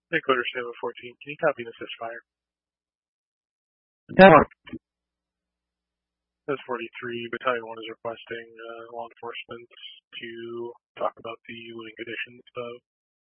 Encoder 714, can you copy and assist fire? Yeah. S-43, Battalion 1 is requesting law enforcement to talk about the living conditions of